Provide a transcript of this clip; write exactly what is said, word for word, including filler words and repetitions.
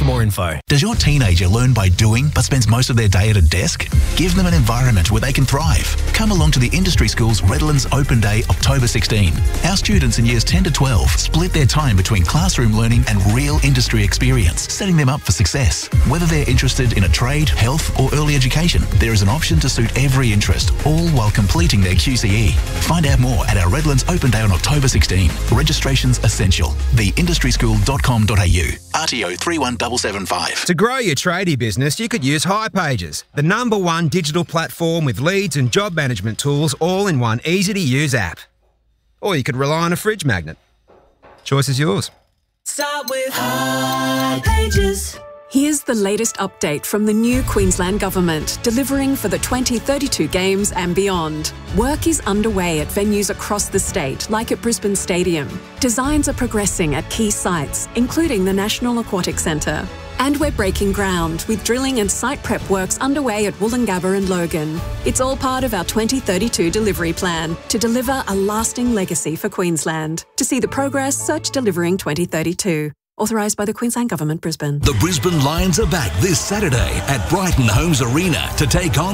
for more info. Does your teenager learn by doing but spends most of their day at a desk? Give them an environment where they can thrive. Come along to the Industry School's Redlands Open Day October sixteenth. Our students in years ten to twelve split their time between classroom learning and real industry experience, setting them up for success. Whether they're interested in a trade, health or early education, there is an option to suit every interest, all while completing their Q C E. Find out more at our Redlands Open Day on October sixteenth. Registration's essential. the industry school dot com dot a u. R T O three one seven seven five. To grow your tradie business, you could use hipages, the number one digital platform with leads and job management tools all in one easy-to-use app. Or you could rely on a fridge magnet. Choice is yours. Start with hipages. Here's the latest update from the new Queensland Government, delivering for the twenty thirty-two Games and beyond. Work is underway at venues across the state, like at Brisbane Stadium. Designs are progressing at key sites, including the National Aquatic Centre. And we're breaking ground, with drilling and site prep works underway at Woolloongabba and Logan. It's all part of our twenty thirty-two delivery plan to deliver a lasting legacy for Queensland. To see the progress, search Delivering twenty thirty-two. Authorised by the Queensland Government, Brisbane. The Brisbane Lions are back this Saturday at Brighton Homes Arena to take on